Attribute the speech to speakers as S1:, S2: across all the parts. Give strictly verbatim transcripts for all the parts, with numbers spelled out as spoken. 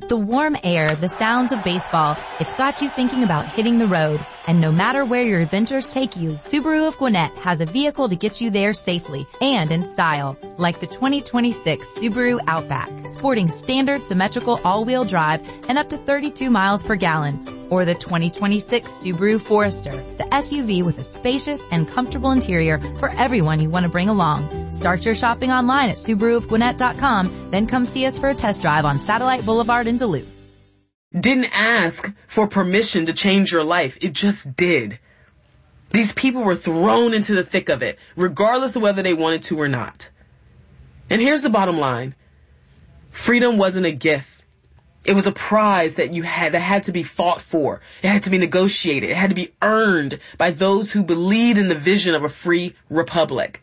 S1: the warm air, the sounds of baseball, it's got you thinking about hitting the road. And no matter where your adventures take you, Subaru of Gwinnett has a vehicle to get you there safely and in style. Like the twenty twenty-six Subaru Outback, sporting standard symmetrical all-wheel drive and up to thirty-two miles per gallon. Or the twenty twenty-six Subaru Forester, the S U V with a spacious and comfortable interior for everyone you want to bring along. Start your shopping online at Subaru of Gwinnett dot com, then come see us for a test drive on Satellite Boulevard in Duluth.
S2: Didn't ask for permission to change your life. It just did. These people were thrown into the thick of it, regardless of whether they wanted to or not. And here's the bottom line. Freedom wasn't a gift. It was a prize that you had, that had to be fought for. It had to be negotiated. It had to be earned by those who believed in the vision of a free republic.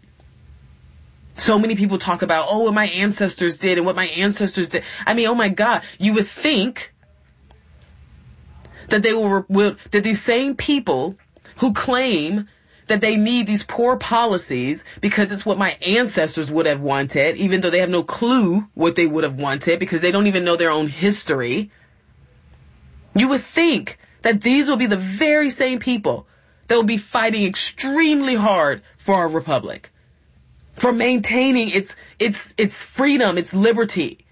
S2: So many people talk about, oh, what my ancestors did and what my ancestors did. I mean, oh my God, you would think that they will, will that these same people who claim that they need these poor policies because it's what my ancestors would have wanted, even though they have no clue what they would have wanted because they don't even know their own history. You would think that these will be the very same people that will be fighting extremely hard for our republic, for maintaining its, its, its freedom, its liberty,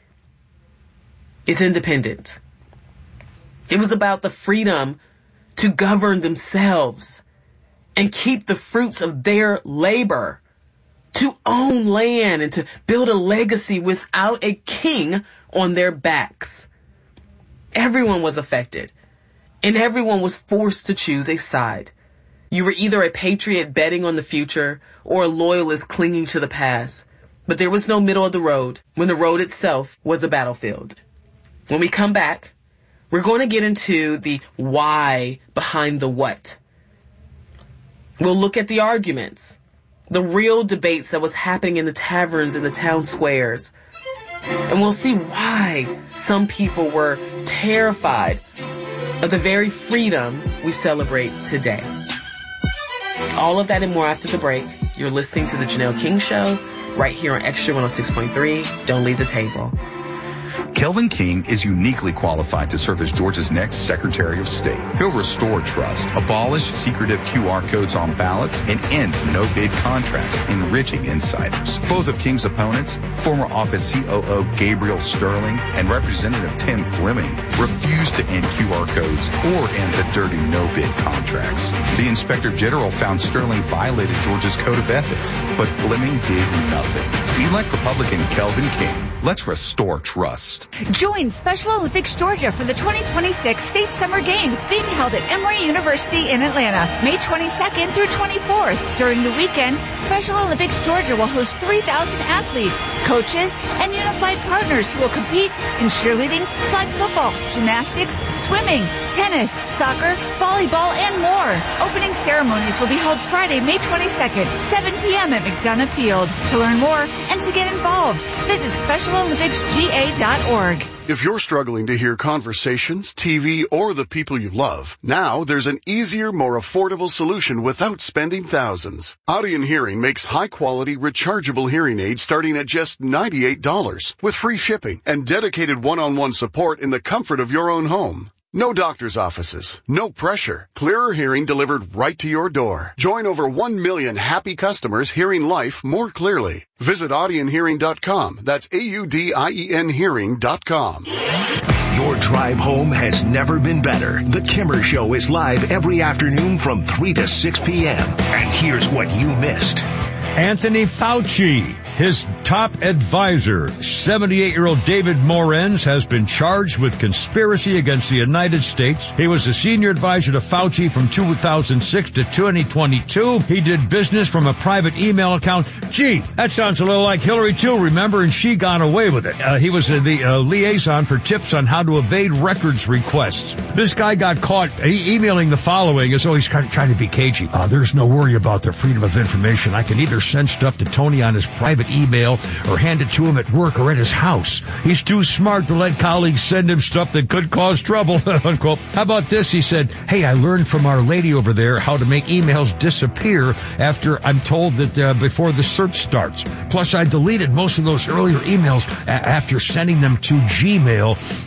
S2: its independence. It was about the freedom to govern themselves and keep the fruits of their labor, to own land and to build a legacy without a king on their backs. Everyone was affected, and everyone was forced to choose a side. You were either a patriot betting on the future or a loyalist clinging to the past. But there was no middle of the road when the road itself was the battlefield. When we come back, we're going to get into the why behind the what. We'll look at the arguments, the real debates that was happening in the taverns and the town squares. And we'll see why some people were terrified of the very freedom we celebrate today. All of that and more after the break. You're listening to the Janelle King Show right here on Extra one oh six point three. Don't leave the table.
S3: Kelvin King is uniquely qualified to serve as Georgia's next Secretary of State. He'll restore trust, abolish secretive Q R codes on ballots, and end no-bid contracts, enriching insiders. Both of King's opponents, former office C O O Gabriel Sterling and Representative Tim Fleming, refused to end Q R codes or end the dirty no-bid contracts. The Inspector General found Sterling violated Georgia's Code of Ethics, but Fleming did nothing. Elect Republican Kelvin King. Let's restore trust.
S4: Join Special Olympics Georgia for the twenty twenty-six State Summer Games being held at Emory University in Atlanta, May twenty-second through twenty-fourth. During the weekend, Special Olympics Georgia will host three thousand athletes, coaches, and unified partners who will compete in cheerleading, flag football, gymnastics, swimming, tennis, soccer, volleyball, and more. Opening ceremonies will be held Friday, May twenty-second, seven p.m. at McDonough Field. To learn more and to get involved, visit Special Olympics G A dot org.
S5: If you're struggling to hear conversations, T V, or the people you love, now there's an easier, more affordable solution without spending thousands. Audion Hearing makes high-quality, rechargeable hearing aids starting at just ninety-eight dollars with free shipping and dedicated one-on-one support in the comfort of your own home. No doctor's offices, no pressure. Clearer hearing delivered right to your door. Join over one million happy customers hearing life more clearly. Visit Audion Hearing dot com. That's A U D I E N Hearing dot com.
S6: Your drive home has never been better. The Kimmer Show is live every afternoon from three to six p.m. And here's what you missed.
S7: Anthony Fauci, his top advisor, seventy-eight-year-old David Morenz, has been charged with conspiracy against the United States. He was a senior advisor to Fauci from two thousand six to twenty twenty-two. He did business from a private email account. Gee, that sounds a little like Hillary too, remember? And she got away with it. Uh, he was uh, the uh, liaison for tips on how to evade records requests. This guy got caught e- emailing the following as though he's kind of trying to be cagey. Uh, there's no worry about the freedom of information. I can either send stuff to Tony on his private email or hand it to him at work or at his house. He's too smart to let colleagues send him stuff that could cause trouble, unquote. How about this? He said, hey, I learned from our lady over there how to make emails disappear after I'm told that uh, before the search starts. Plus, I deleted most of those earlier emails a- after sending them to Gmail.